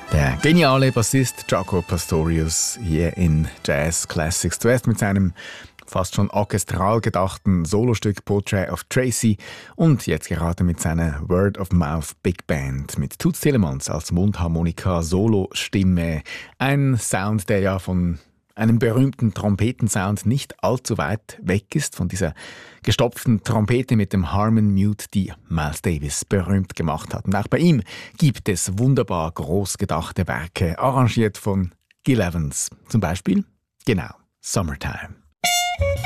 Der geniale Bassist Jaco Pastorius hier in Jazz Classics. Zuerst mit seinem fast schon orchestral gedachten Solostück Portrait of Tracy und jetzt gerade mit seiner Word of Mouth Big Band mit Toots Thielemans als Mundharmonika-Solo-Stimme. Ein Sound, der ja von einem berühmten Trompetensound nicht allzu weit weg ist, von dieser gestopften Trompete mit dem Harmon Mute, die Miles Davis berühmt gemacht hat. Und auch bei ihm gibt es wunderbar groß gedachte Werke, arrangiert von Gil Evans. Zum Beispiel, genau, Summertime.